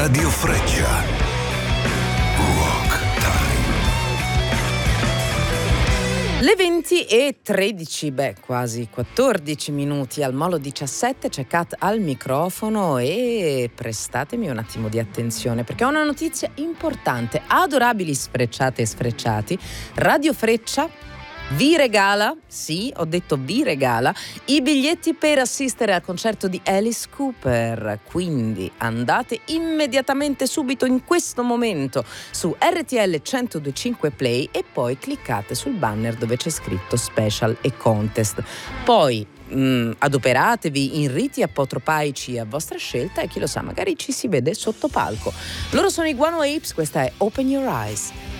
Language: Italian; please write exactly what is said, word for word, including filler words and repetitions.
Radio Freccia. Rock Time. Le venti e tredici, beh quasi quattordici minuti, al Molo diciassette, c'è Kat al microfono e prestatemi un attimo di attenzione perché ho una notizia importante. Adorabili sfrecciate e sfrecciati, Radio Freccia vi regala, sì, ho detto vi regala, i biglietti per assistere al concerto di Alice Cooper. Quindi andate immediatamente, subito, in questo momento, su R T L centodue e cinque Play e poi cliccate sul banner dove c'è scritto Special e Contest. Poi mh, adoperatevi in riti apotropaici a vostra scelta e chi lo sa, magari ci si vede sotto palco. Loro sono i Guano Apes, questa è Open Your Eyes.